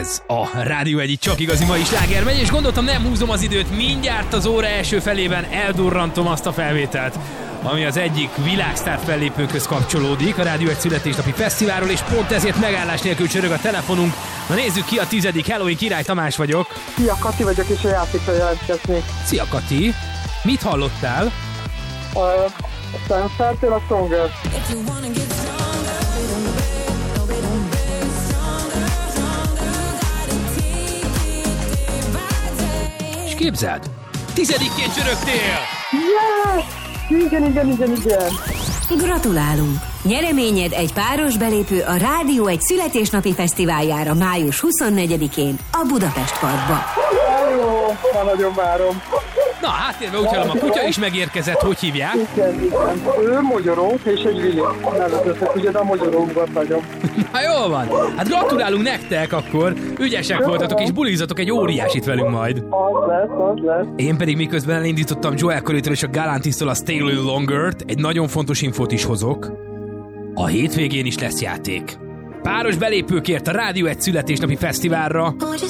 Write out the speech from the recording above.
Ez a Rádió Egy csak igazi mai sláger megy, és gondoltam, nem húzom az időt, mindjárt az óra első felében eldurrantom azt a felvételt, ami az egyik világsztár fellépőkhöz kapcsolódik, a Rádió Egy születésnapi fesztiválról, és pont ezért megállás nélkül csörög a telefonunk. Na nézzük ki a 10. Hello, én Király Tamás vagyok. Szia, Kati vagyok, és a játékra jelentkeznék. Szia, Kati! Mit hallottál? Spencer-től a Stronger. És képzeld, 10-ként csörögtél! Yes! Igen. Gratulálunk! Nyereményed egy páros belépő a Rádió Egy születésnapi fesztiváljára május 24-én a Budapest Parkba. Jó, már nagyon várom. Na, háttérben úgy hallom, a kutya is megérkezett, hogy hívják? Igen. Ő mogyoró, és egy Vili. Nevezettek, ugye, de a mogyorónkat vagyok. Na jól van, hát gratulálunk nektek akkor, ügyesek voltatok, és bulizzatok egy óriásit velünk majd. Az lesz. Én pedig miközben elindítottam Joel Corey-től és a Galantis-tól a Stay a Little Longer-t, egy nagyon fontos infót is hozok. A hétvégén is lesz játék. Páros belépőkért a Rádió Egy születésnapi fesztiválra